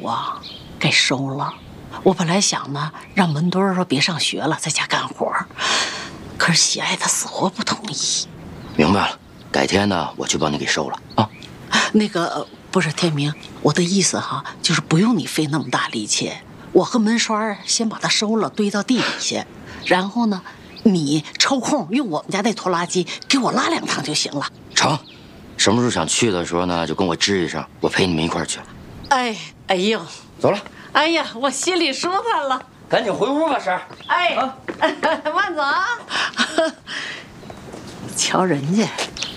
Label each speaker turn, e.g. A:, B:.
A: 啊，该收了。我本来想呢，让门墩儿说别上学了，在家干活，可是喜爱他死活不同意。
B: 明白了，改天呢，我去帮你给收了啊。
A: 那个不是天明，我的意思哈，就是不用你费那么大力气，我和门栓先把它收了，堆到地底下，然后呢，你抽空用我们家那拖拉机给我拉2趟就行了。
B: 成，什么时候想去的时候呢，就跟我吱一声，我陪你们一块儿去。
A: 哎呦，
B: 走了。
A: 哎呀，我心里舒坦了。
B: 赶紧回屋吧，婶儿。
A: 哎，慢走啊！瞧人家。